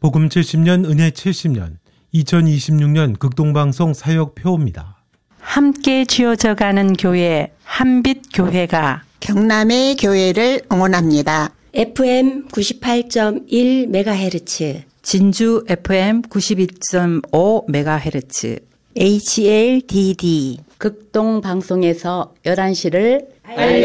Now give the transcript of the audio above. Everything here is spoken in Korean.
복음 70년 은혜 70년 2026년 극동방송 사역표입니다. 함께 지어져가는 교회 한빛교회가 경남의 교회를 응원합니다. FM 98.1MHz 진주 FM 92.5MHz HLDD 극동방송에서 11시를 알려